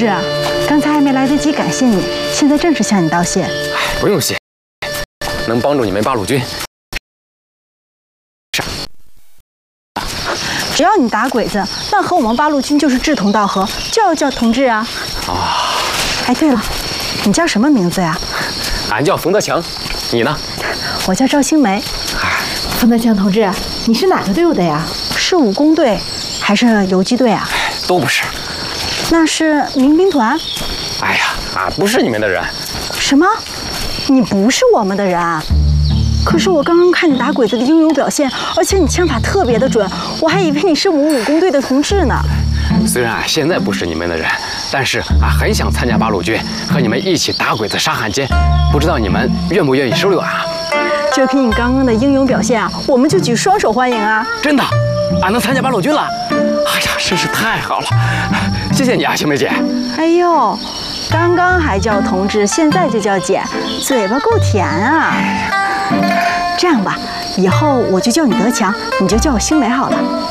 啊，刚才还没来得及感谢你，现在正是向你道谢。 不用谢，能帮助你们八路军。 只要你打鬼子，那和我们八路军就是志同道合，就要叫同志啊！ 啊， 哎，对了，你叫什么名字呀？ 俺叫冯德强，你呢？ 我叫赵青梅。 冯德强同志，你是哪个队伍的呀？ 是武工队还是游击队啊？ 都不是。 那是民兵团。 哎呀，俺不是你们的人。 什么？你不是我们的人啊？ 可是我刚刚看你打鬼子的英勇表现，而且你枪法特别的准，我还以为你是我们武工队的同志呢。 虽然俺现在不是你们的人，但是俺很想参加八路军，和你们一起打鬼子、杀汉奸。不知道你们愿不愿意收留俺啊？ 就凭你刚刚的英勇表现啊，我们就举双手欢迎啊！ 真的，俺能参加八路军了！哎呀，真是太好了！谢谢你啊，青梅姐。 哎呦，刚刚还叫同志，现在就叫姐，嘴巴够甜啊！ 这样吧，以后我就叫你德强，你就叫我星梅好了。